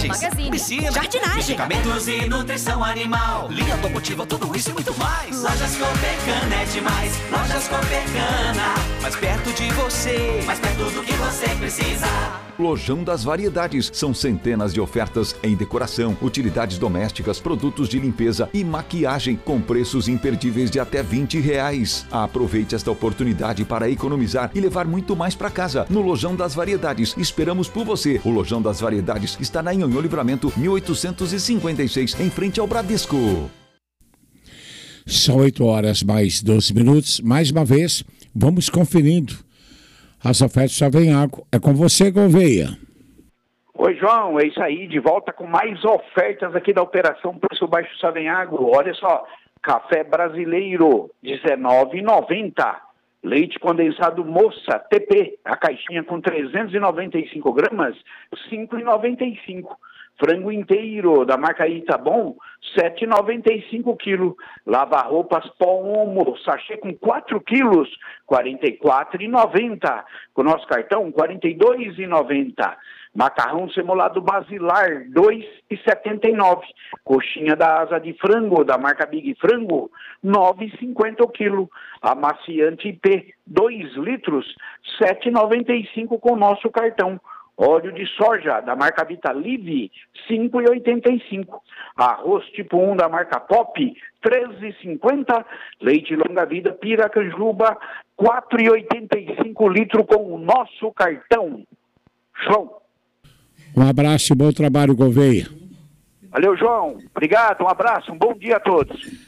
Viagens, Magazine, piscina, jardinagem, medicamentos e nutrição animal. Linha automotiva, tudo isso e muito mais. Lojas Copecana é demais. Lojas Copecana, mais perto de você, mais perto do que você precisa. Lojão das Variedades. São centenas de ofertas em decoração, utilidades domésticas, produtos de limpeza e maquiagem com preços imperdíveis de até R$20. Aproveite esta oportunidade para economizar e levar muito mais para casa. No Lojão das Variedades. Esperamos por você. O Lojão das Variedades está na Nhonhô Livramento 1856, em frente ao Bradesco. São 8 horas mais 12 minutos. Mais uma vez, vamos conferindo as ofertas Savenhago. É com você, Gouveia. Oi, João, é isso aí, de volta com mais ofertas aqui da Operação Preço Baixo Savenhago. Olha só, café brasileiro, R$19,90. Leite condensado Moça, TP, a caixinha com 395 gramas, R$5,95. Frango inteiro da marca Itabom, R$7,95 quilo. Lava-roupas Pó Omo, sachê com 4 quilos, R$44,90. Com nosso cartão, R$42,90. Macarrão semolado Basilar, R$2,79. Coxinha da asa de frango da marca Big Frango, R$9,50 o quilo. Amaciante IP, 2 litros, R$7,95 com nosso cartão. Óleo de soja da marca Vitalive, R$5,85. Arroz tipo 1 da marca Pop, R$13,50. Leite longa vida Piracanjuba, R$4,85 litro com o nosso cartão. Show! Um abraço e bom trabalho, Gouveia. Valeu, João. Obrigado, um abraço, um bom dia a todos.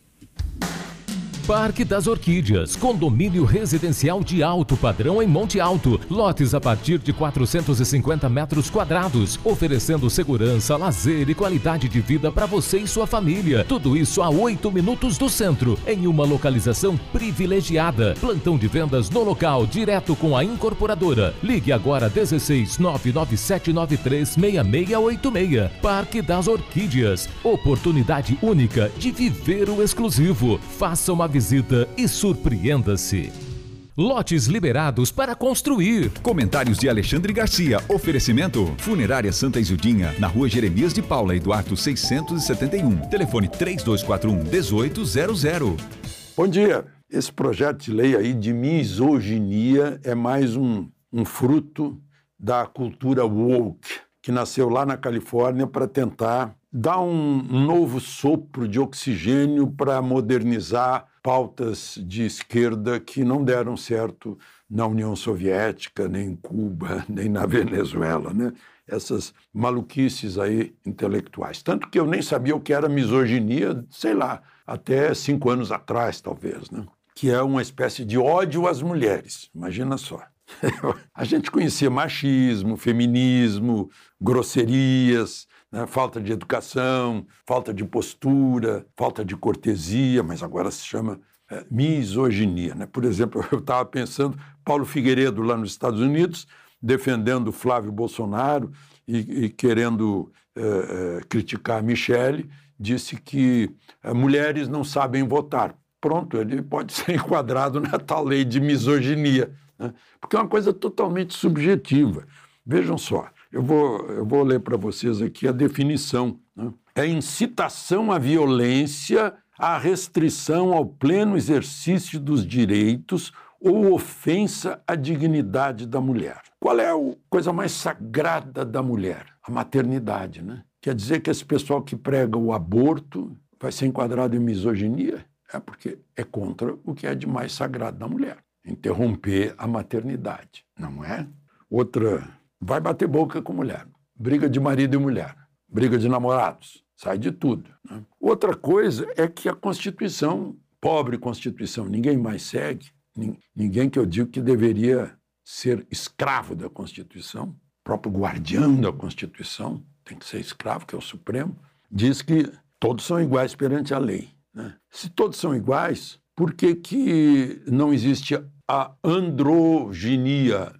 Parque das Orquídeas, condomínio residencial de alto padrão em Monte Alto. Lotes a partir de 450 metros quadrados, oferecendo segurança, lazer e qualidade de vida para você e sua família. Tudo isso a 8 minutos do centro, em uma localização privilegiada. Plantão de vendas no local, direto com a incorporadora. Ligue agora 16 99793 6686. Parque das Orquídeas, oportunidade única de viver o exclusivo. Faça uma visita e surpreenda-se. Lotes liberados para construir. Comentários de Alexandre Garcia. Oferecimento: Funerária Santa Isildinha, na rua Jeremias de Paula, Eduardo 671. Telefone 3241-1800. Bom dia. Esse projeto de lei aí de misoginia é mais um fruto da cultura woke, que nasceu lá na Califórnia para tentar dar um novo sopro de oxigênio para modernizar pautas de esquerda que não deram certo na União Soviética, nem em Cuba, nem na Venezuela, né? Essas maluquices aí intelectuais. Tanto que eu nem sabia o que era misoginia, sei lá, até 5 anos atrás, talvez, né? Que é uma espécie de ódio às mulheres, imagina só. A gente conhecia machismo, feminismo, grosserias, né? Falta de educação, falta de postura, falta de cortesia, mas agora se chama misoginia, né? Por exemplo, eu estava pensando, Paulo Figueiredo lá nos Estados Unidos, defendendo Flávio Bolsonaro e querendo criticar a Michele, disse que mulheres não sabem votar. Pronto, ele pode ser enquadrado na tal lei de misoginia, né? Porque é uma coisa totalmente subjetiva. Vejam só, eu vou ler para vocês aqui a definição, né? É incitação à violência, à restrição ao pleno exercício dos direitos ou ofensa à dignidade da mulher. Qual é a coisa mais sagrada da mulher? A maternidade, né? Quer dizer que esse pessoal que prega o aborto vai ser enquadrado em misoginia? É porque é contra o que é de mais sagrado da mulher. Interromper a maternidade, não é? Outra, vai bater boca com mulher. Briga de marido e mulher. Briga de namorados. Sai de tudo, né? Outra coisa é que a Constituição, pobre Constituição, ninguém mais segue, ninguém que eu digo que deveria ser escravo da Constituição, o próprio guardião da Constituição tem que ser escravo, que é o Supremo, diz que todos são iguais perante a lei, né? Se todos são iguais, por que não existe a androginia,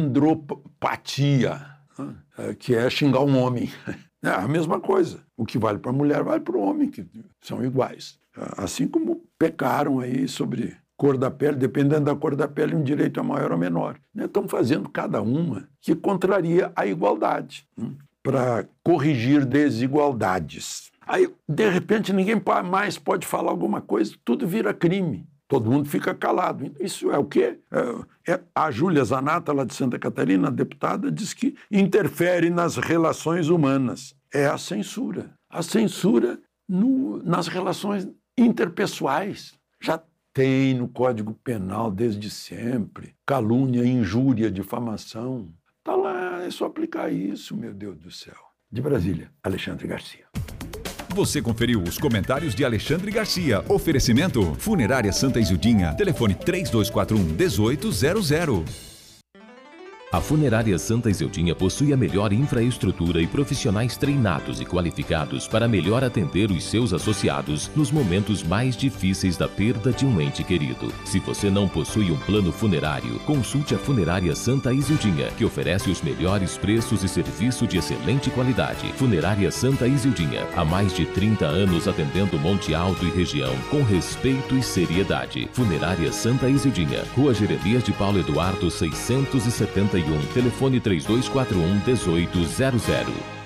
andropatia, né? Que é xingar um homem? É a mesma coisa. O que vale para a mulher vale para o homem, que são iguais. Assim como pecaram aí sobre cor da pele, dependendo da cor da pele, um direito é maior ou menor. Estão fazendo cada uma que contraria a igualdade. para corrigir desigualdades. Aí, de repente, ninguém mais pode falar alguma coisa, tudo vira crime. Todo mundo fica calado. Isso é o quê? A Júlia Zanata, lá de Santa Catarina, a deputada, diz que interfere nas relações humanas. É a censura. A censura nas relações interpessoais. Já tem no Código Penal desde sempre. Calúnia, injúria, difamação. Está lá, é só aplicar isso, meu Deus do céu. De Brasília, Alexandre Garcia. Você conferiu os comentários de Alexandre Garcia. Oferecimento: Funerária Santa Isildinha. Telefone 3241-1800. A Funerária Santa Isildinha possui a melhor infraestrutura e profissionais treinados e qualificados para melhor atender os seus associados nos momentos mais difíceis da perda de um ente querido. Se você não possui um plano funerário, consulte a Funerária Santa Isildinha, que oferece os melhores preços e serviço de excelente qualidade. Funerária Santa Isildinha, há mais de 30 anos atendendo Monte Alto e região com respeito e seriedade. Funerária Santa Isildinha, Rua Jeremias de Paulo Eduardo 671. Telefone 3241-1800.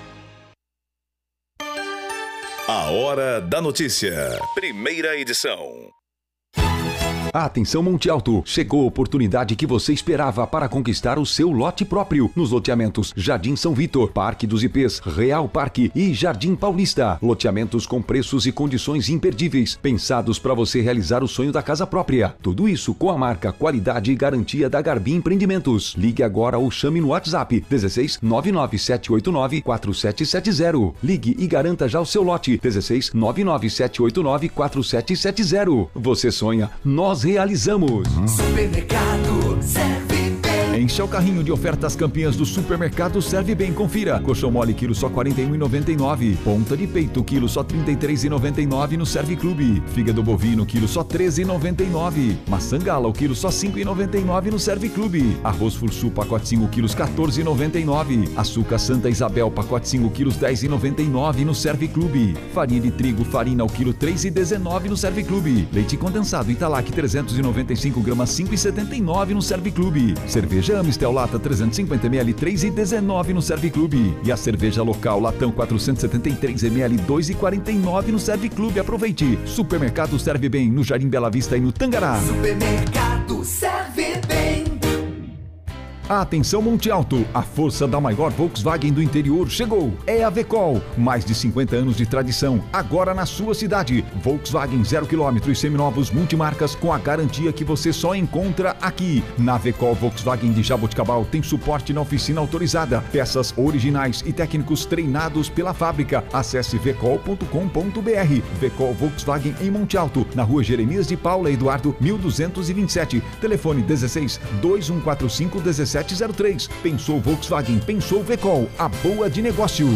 A Hora da Notícia. Primeira edição. Atenção Monte Alto, chegou a oportunidade que você esperava para conquistar o seu lote próprio nos loteamentos Jardim São Vitor, Parque dos Ipês, Real Parque e Jardim Paulista. Loteamentos com preços e condições imperdíveis, pensados para você realizar o sonho da casa própria. Tudo isso com a marca, qualidade e garantia da Garbim Empreendimentos. Ligue agora ou chame no WhatsApp 16 99789 4770. Ligue e garanta já o seu lote 16 99789 4770. Você sonha, nós realizamos. Supermercado Serve Bem. Encha o carrinho de ofertas campeãs do Supermercado Serve Bem. Confira. Coxão mole quilo só R$ 41,99. Ponta de peito quilo só R$ 33,99 no Serve Clube. Fígado bovino quilo só R$ 13,99. Maçã gala o quilo só R$ 5,99 no Serve Clube. Arroz Fursu pacote 5 quilos R$ 14,99. Açúcar Santa Isabel pacote 5 quilos R$ 10,99 no Serve Clube. Farinha de trigo farina ao quilo R$ 3,19 no Serve Clube. Leite condensado Italac 395 gramas 5,79 no Serve Clube. Cerveja Amistel Lata 350ml 3,19 no Serve Clube. E a cerveja local Latão 473ml 2,49 no Serve Clube. Aproveite. Supermercado Serve Bem no Jardim Bela Vista e no Tangará. Supermercado Serve Bem. Atenção Monte Alto, a força da maior Volkswagen do interior chegou. É a Vecol, mais de 50 anos de tradição, agora na sua cidade. Volkswagen 0 km e seminovos multimarcas com a garantia que você só encontra aqui. Na Vecol Volkswagen de Jaboticabal tem suporte na oficina autorizada, peças originais e técnicos treinados pela fábrica. Acesse vecol.com.br. Vecol Volkswagen em Monte Alto, na rua Jeremias de Paula Eduardo 1227. Telefone 16 2145 1703. Pensou Volkswagen, pensou Vecol, a boa de negócio.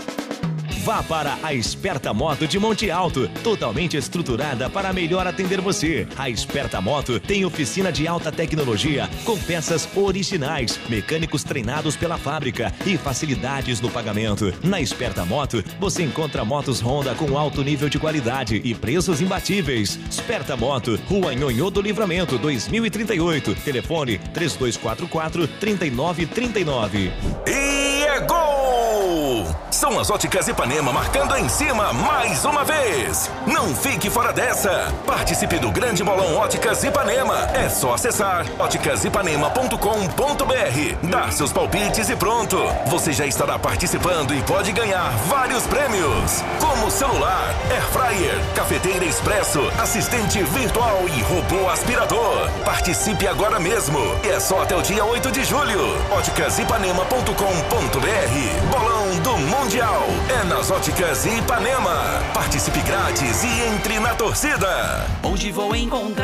Vá para a Esperta Moto de Monte Alto, totalmente estruturada para melhor atender você. A Esperta Moto tem oficina de alta tecnologia, com peças originais, mecânicos treinados pela fábrica e facilidades no pagamento. Na Esperta Moto, você encontra motos Honda com alto nível de qualidade e preços imbatíveis. Esperta Moto, Rua Nhonhô do Livramento, 2038. Telefone 3244-3939. E é gol! São as Óticas Ipanema marcando em cima mais uma vez. Não fique fora dessa. Participe do grande bolão Óticas Ipanema. É só acessar óticasipanema.com.br, dar seus palpites e pronto. Você já estará participando e pode ganhar vários prêmios, como celular, air fryer, cafeteira expresso, assistente virtual e robô aspirador. Participe agora mesmo. É só até o dia 8 de julho. óticasipanema.com.br. Bolão do Mundial é nas Óticas Ipanema. Participe grátis e entre na torcida. Hoje vou encontrar